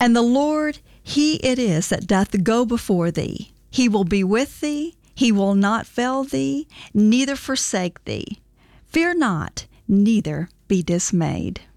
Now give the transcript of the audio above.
And the Lord, he it is that doth go before thee. He will be with thee. He will not fail thee, neither forsake thee. Fear not, neither be dismayed.